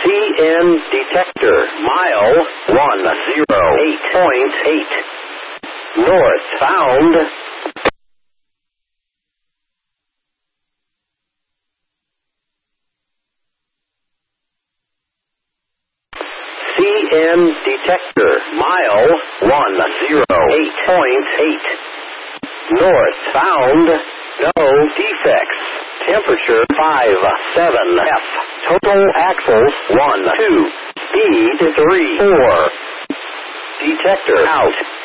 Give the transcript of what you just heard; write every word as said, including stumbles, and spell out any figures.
C N detector, mile one zero eight point eight. North found. C N detector, mile one zero eight point eight. North found. No defects. Temperature five seven F. Total axles one two. Speed three four. Detector out.